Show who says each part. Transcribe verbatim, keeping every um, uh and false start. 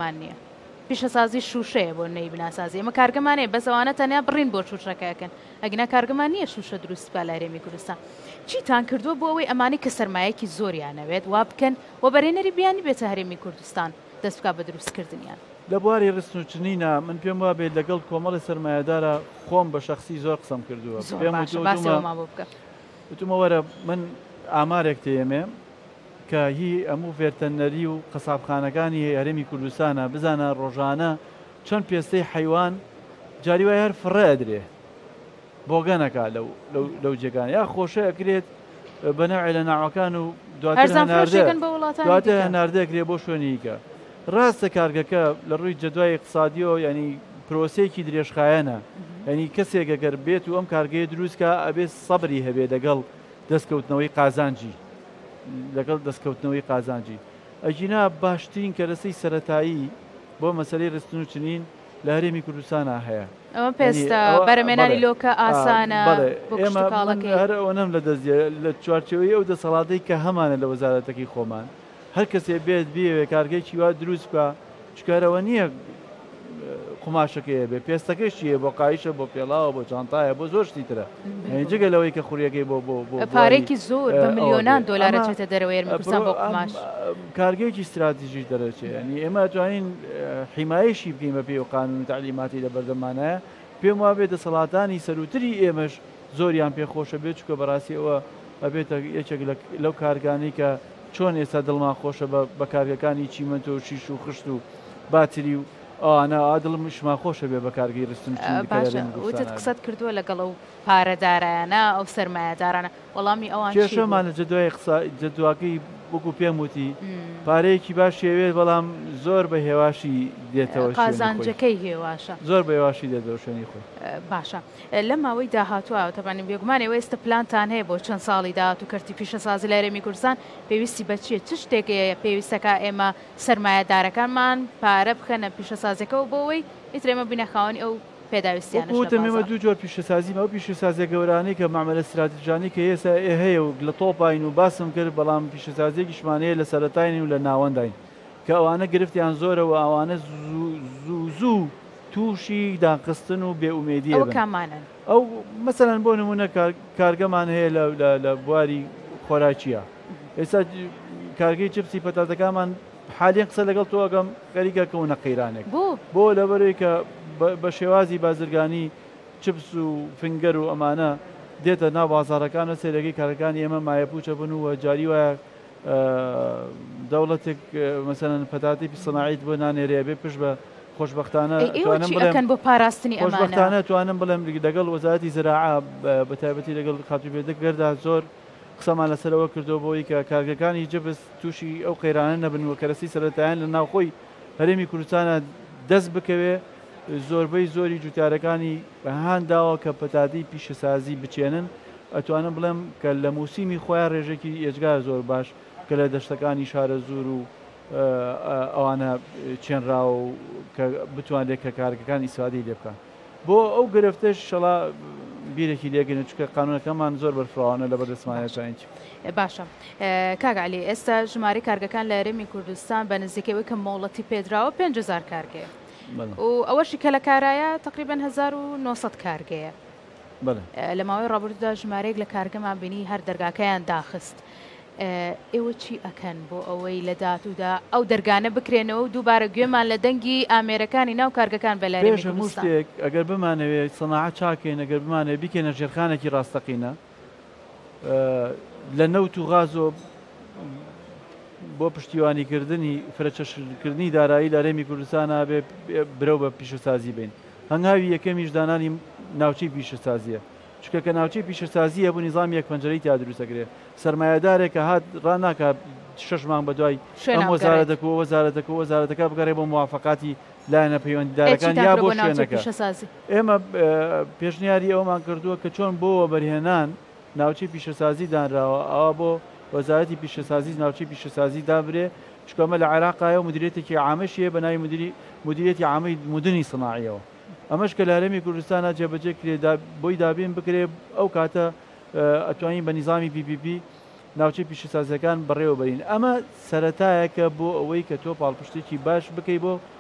Speaker 1: کارگەمان نییە پیشەسازی شوشەیە بۆ نەی بناسازی ئەمە کارگەمانەیە بەس ئەوانە تەنیا بڕین بۆ شوشەکەکەن ئەگنا کارگەمان نییە شوشە دروست با لە هەرێمی کوردستان چیتان کردووە بۆ ئەوەی ئەمانی کە سەرمایەکی زۆریانەوێت وا بکەن و بەرهێنەری بیانی بێتە هەرێمی کوردستان دەست بکات بە دروستکردنیان
Speaker 2: لە بواری ڕستنوچنینە من پێم وا بێت لەگەڵ کۆمەڵی سەرمایەدارە خۆم بە شخصی زۆر قسەم کردووە وتمە وەرە من ئامارێک تێمێ کە هی ئەموو فێرتەنەری و قەسابخانەکانی هەرێمی کوردستانە بزانە ڕۆژانە چەند پێستەی حیوان جاری وای هەر فڕێ ئەدرێ بۆگەنەکە لەو جێگان یا خۆشە ئەکرێت بەنەوعی لە ناوەکان و دواتر هەناردەکرێ بۆ شوێنیکە ڕاستە کارگەکە لە ڕووی جەدوای اقتصادیەوە ینی پرۆسەیەکی درێژخایەنە ینی کەسێک ئەگەر بێت و ئەم کارگەیە دروستکە ئەبێت سەبری هەبێ لەگەڵ دەستکەوتنەوەی قازانجی لەگەڵ دەستکەوتنەوەی قازانجی ئەجینا باشترین کەرەسەی سەرەتایی بۆ مەسەلەی ڕستنوچنین لە هەرێمی کوردستانە هەیە
Speaker 1: ئەمە پێستە بەرەمێنانی لۆکە ئاسانە
Speaker 2: هەر ئەوە نەم لە دەست لە چوارچەوەی ئەو دەسەڵاتەی کە هەمانە لە وەزارەتەکەی خۆمان هەر کەسێ بێت بێوێ کارگەیەکی وا دروست بکە چکارەوە نییە قماشەکەیە بێ پێستەکەی چیە بۆ قایشە بۆ پێڵاوە بۆ چانتایە بۆ زۆر شتی ترە جگە لەوەی کە خوریەکەی بۆ بۆ
Speaker 1: پارێکی زۆر بە میلیۆنان دۆلارە چێتە دەرەوەی کوردستان بۆ قماش
Speaker 2: کارگەیەکی استراتیژی دەرەچێت ینی ئێمە توانین حیمایشی بکەین بە پێی و قانون تعلیماتی لە بەردەمانایە پێم وا بێت دەسەڵاتانی سەروتری ئێمەش زۆریان پێخۆشە بێت چکە بەڕاستی ئەوە ئەبێتە یەکێک لەو کارگانی کە چۆن ئێستا دڵمان خۆشە بە کارگەکانی چیمەند و شیش و خشت و باتری و ئەوانە ئادڵم شما خۆشە بێ بە کارگەی ڕستن
Speaker 1: وتت قسەت کردووە لەگەڵ ئەو پارەدارایانە ئەو سەرمایەدارانە وەڵامی ئەوان
Speaker 2: کێشەمان لە جدوای جدواکەی وەکو پێم وتی پارەیەکی باش شێوێت بەڵام زۆر بە هێواشی دێتەوە
Speaker 1: قازانجەکەی هێواشە
Speaker 2: زۆر بە هێواشی دێتەوە شوێنی خۆی
Speaker 1: باشە لە ماوەی داهاتووە تەبانین بێگومانەوە ئێستا پلانتان هەیە بۆ چەند ساڵی داهات و کەرتی پیشەسازی لە هەرێمی کوردستان پێویستی بەچیە چ شتێکەیە پێویستەکە ئێمە سەرمایەدارەکانمان پارە بخەنە پیشەسازیەکەەوە بۆەوەی ئیترێمە بینەخاوەنی ئەو
Speaker 2: پێداویستیانمە دوو جۆر پیشەسازی ئەو پیشەسازیە گەورانەی کە مامەلە استراتیژانی کە ئێستا هەیە و لە تۆپاین و باسم کرد بەڵام پیشەسازیەکیشمانەیە لە سەرەتاین و لە ناوەنداین کە ئەوانە گرفتیان زۆرە و ئەوانە زوو زوو تووشی داقستن و بێئومێدی
Speaker 1: کامانن
Speaker 2: ئەو مەسەلەن بۆ نمونە کارگەمان هەیە لە بواری خۆراکیە ئێستا کارگەی چپسی پەتاتەکانمان حالێن قسە لەگەڵ تۆ ئەگەم خەریکە کەونە قەیرانێک بۆ لەبەرەوەی کە بە شێوازی بازرگانی چپس و فنگەر و ئەمانە دێتە ناو بازارەکانە سێرەکەی کارەکانی ئێمە مایەپوچە بن و جاری وایە دەوڵەتێک مەسەلەن پەتاتی سەناعیت بۆ نانێرێ بێ پشت بە خۆشبەختانە
Speaker 1: بۆ پاراستنی
Speaker 2: خۆشبەختانە توانم بڵێم لەگەڵ وەزارەتی زراعە بە تایبەتی لەگەڵ خاتوبێتە گەردا زۆر قسەمان لەسەرەوە کردەوە بۆی کە کارگەکانی جبس تووشی ئەو قەیرانە نەبن و کەرەسی سەرەتایان لە ناوخۆی هەرێمی کوردستانە دەست بکەوێ زۆربەی زۆری جوتیارەکانی بەهانداوە کە پەتاتی پیشەسازی بچێنن ئەتوانم بڵێم کە لە موسیمی خۆیان ڕێژێکی ئێجگار زۆر باش کە لە دەشتەکانی شارە زور و ئەوانە چێنراوە و کە بتوانێت کە کارگەکان ئیسادی لێ بکەن بۆ ئەو گرفتش شەڵا بیرێکی لێگەن چکە قانونەکەمان زۆر بەرفراوانە لە بەردەستمانەکانیی
Speaker 1: باشە کاگعلی ئێستا ژماری کارگەکان لە هەرێمی کوردستان بە نزیکەوەی کە مۆڵەتی پێدراوە پێنج هەزار کارگەیە و ئەوەشی کە لە کارایە تقریبان هەزار و نۆسەد کارگەیە لە ماوەی ڕابردوودا ژمارەیەک لە کارگەمان بینی هەر دەرگاکەیان داخست ئێوە چی ئەکەن بۆ ئەوەی لە داهاتوودا ئەو دەرگانە بکرێنەوە و دووبارە گوێمان لە دەنگی ئامێرەکانی ناو کارگەکان بە لای
Speaker 2: شتێک ئەگەر بمانەوێت سەناعەت چاکەین ئەگەر بمانێت بیکەنە ژێرخانێکی ڕاستەقینە لە نەوت و غازۆ بۆ پشتیوانیکردنی فرەچەشکردنی دارایی لە هەرێمی کوردستانە بێ برەو بە پیشەسازی بین هەنگاوی یەکەمیش دانانی ناوچەی پیشەسازیە چکە کە ناوچەی پیشەسازیە بۆ نیزام یەک پەنجەرەی تا دروستەکرێت سەرمایەدارێک کە هات ڕناکە شەش مانگ بەدوای ئەم وەزارەتەکە وەزارەتەکە وەزارەتەکە بگەڕێ بۆ موافقاتی لایەنە پەیوەندیدارەکان یا بۆ شوێنەکە ئێمە پێشنیاری ئەومان کردووە کە چۆن بۆەوە بەرهێنان ناوچەی پیشەسازی دانراوە ئەوە بۆ وەزارەتی پیشەسازی ناوچەی پیشەسازی دابرێ چکەمە لە عێراقایە و مدیرێتێکی عامەشیە بە ناوی مدیرێتی عامەی مدنی سەناعیەوە ئەمەش کە لە هەرێمی کوردستانە جێبەجێ کرێ بۆی دابین بکرێ ئەو کاتە ئەتوانین بە نیزامی پی پی پی ناوچەی پیشەسازیەکان بەڕێوە بەرین ئەمە سەرەتایەکە بۆ ئەوەی کە تۆ پاڵپشتێکی باش بکەی بۆ